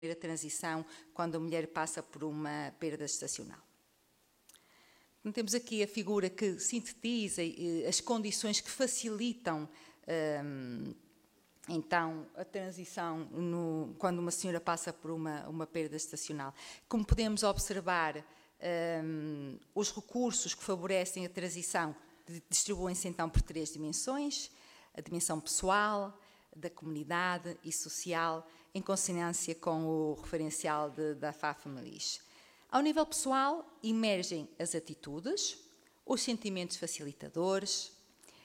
a transição quando a mulher passa por uma perda gestacional. Então, temos aqui a figura que sintetiza as condições que facilitam então a transição quando uma senhora passa por uma perda gestacional. Como podemos observar, os recursos que favorecem a transição distribuem-se então por 3 dimensões: a dimensão pessoal, da comunidade e social, em consonância com o referencial da FAFMLIS. Ao nível pessoal, emergem as atitudes, os sentimentos facilitadores,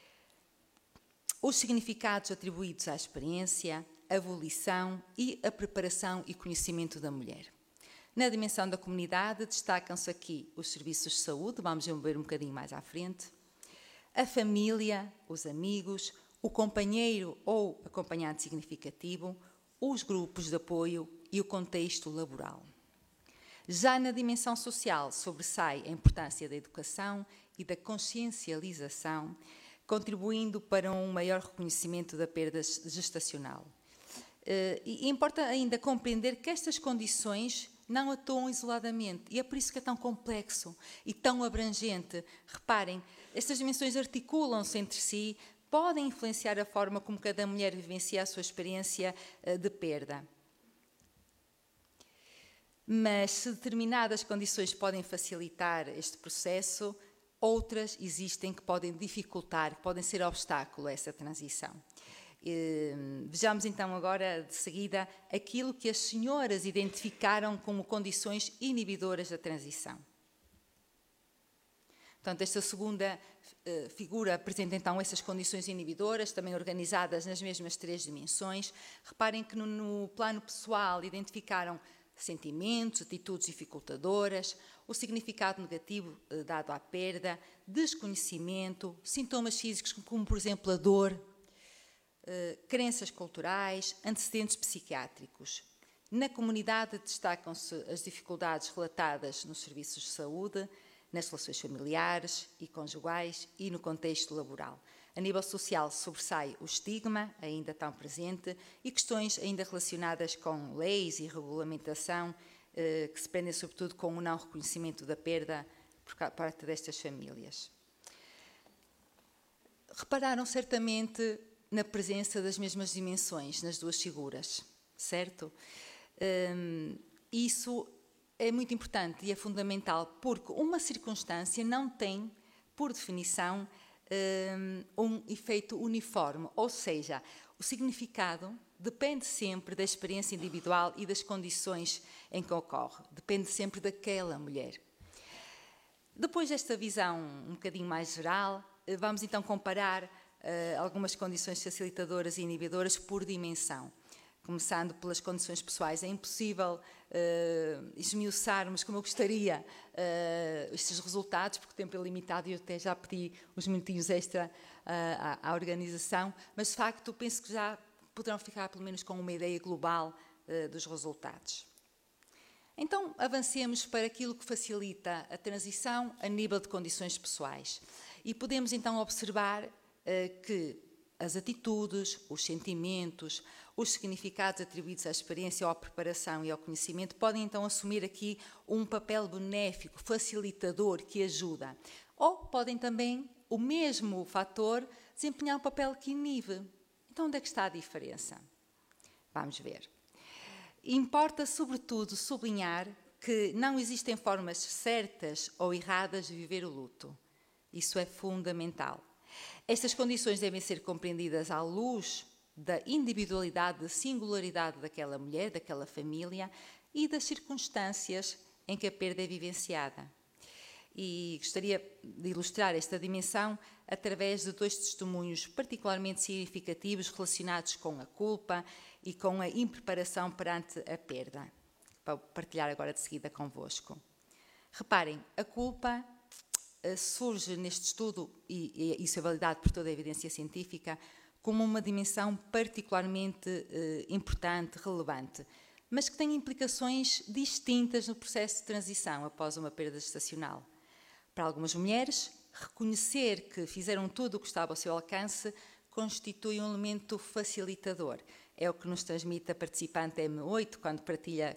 os significados atribuídos à experiência, a volição e a preparação e conhecimento da mulher. Na dimensão da comunidade, destacam-se aqui os serviços de saúde, vamos ver um bocadinho mais à frente, a família, os amigos, o companheiro ou acompanhante significativo, os grupos de apoio e o contexto laboral. Já na dimensão social, sobressai a importância da educação e da consciencialização, contribuindo para um maior reconhecimento da perda gestacional. E importa ainda compreender que estas condições não atuam isoladamente, e é por isso que é tão complexo e tão abrangente. Reparem, estas dimensões articulam-se entre si, podem influenciar a forma como cada mulher vivencia a sua experiência de perda. Mas se determinadas condições podem facilitar este processo, outras existem que podem dificultar, que podem ser obstáculo a essa transição. Vejamos então agora, de seguida, aquilo que as senhoras identificaram como condições inibidoras da transição. Portanto, esta segunda figura apresenta então essas condições inibidoras, também organizadas nas mesmas 3 dimensões. Reparem que no plano pessoal identificaram sentimentos, atitudes dificultadoras, o significado negativo dado à perda, desconhecimento, sintomas físicos como, por exemplo, a dor, crenças culturais, antecedentes psiquiátricos. Na comunidade destacam-se as dificuldades relatadas nos serviços de saúde, nas relações familiares e conjugais e no contexto laboral. A nível social, sobressai o estigma, ainda tão presente, e questões ainda relacionadas com leis e regulamentação, que se prendem sobretudo com o não reconhecimento da perda por parte destas famílias. Repararam certamente na presença das mesmas dimensões nas 2 figuras, certo? Isso é muito importante e é fundamental, porque uma circunstância não tem, por definição, um efeito uniforme, ou seja, o significado depende sempre da experiência individual e das condições em que ocorre, depende sempre daquela mulher. Depois desta visão um bocadinho mais geral, vamos então comparar algumas condições facilitadoras e inibidoras por dimensão. Começando pelas condições pessoais. É impossível esmiuçarmos, como eu gostaria, estes resultados, porque o tempo é limitado e eu até já pedi uns minutinhos extra à organização, mas de facto penso que já poderão ficar pelo menos com uma ideia global dos resultados. Então avancemos para aquilo que facilita a transição a nível de condições pessoais. E podemos então observar que as atitudes, os sentimentos, os significados atribuídos à experiência, ou à preparação e ao conhecimento podem então assumir aqui um papel benéfico, facilitador, que ajuda. Ou podem também, o mesmo fator, desempenhar um papel que inibe. Então, onde é que está a diferença? Vamos ver. Importa, sobretudo, sublinhar que não existem formas certas ou erradas de viver o luto. Isso é fundamental. Estas condições devem ser compreendidas à luz da individualidade, da singularidade daquela mulher, daquela família e das circunstâncias em que a perda é vivenciada. E gostaria de ilustrar esta dimensão através de 2 testemunhos particularmente significativos relacionados com a culpa e com a impreparação perante a perda, para partilhar agora de seguida convosco. Reparem, a culpa surge neste estudo, e isso é validado por toda a evidência científica, como uma dimensão particularmente importante, relevante, mas que tem implicações distintas no processo de transição após uma perda gestacional. Para algumas mulheres, reconhecer que fizeram tudo o que estava ao seu alcance constitui um elemento facilitador. é o que nos transmite a participante M8 quando partilha